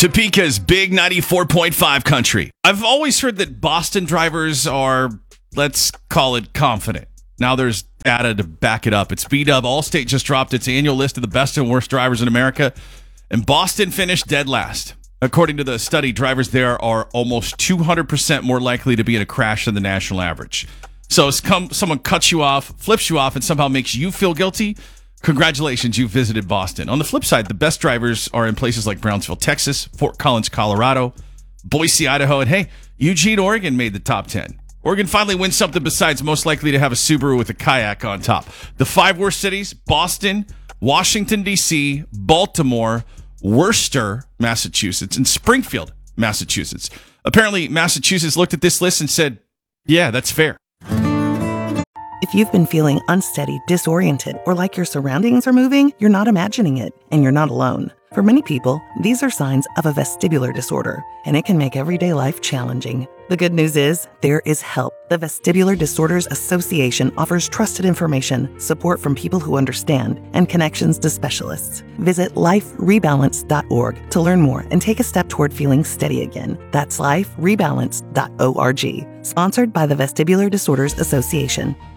Topeka's Big 94.5 Country. I've always heard that Boston drivers are, let's call it, confident. Now there's data to back it up. It's B-Dub. Allstate just dropped its annual list of the best and worst drivers in America, and Boston finished dead last. According to the study, drivers there are almost 200% more likely to be in a crash than the national average. So someone cuts you off, flips you off, and somehow makes you feel guilty. Congratulations, you visited Boston. On the flip side, the best drivers are in places like Brownsville, Texas, Fort Collins, Colorado, Boise, Idaho, and hey, Eugene, Oregon made the top 10. Oregon finally wins something besides most likely to have a Subaru with a kayak on top. The 5 worst cities: Boston, Washington, D.C., Baltimore, Worcester, Massachusetts, and Springfield, Massachusetts. Apparently, Massachusetts looked at this list and said, yeah, that's fair. If you've been feeling unsteady, disoriented, or like your surroundings are moving, you're not imagining it, and you're not alone. For many people, these are signs of a vestibular disorder, and it can make everyday life challenging. The good news is, there is help. The Vestibular Disorders Association offers trusted information, support from people who understand, and connections to specialists. Visit liferebalance.org to learn more and take a step toward feeling steady again. That's liferebalance.org. Sponsored by the Vestibular Disorders Association.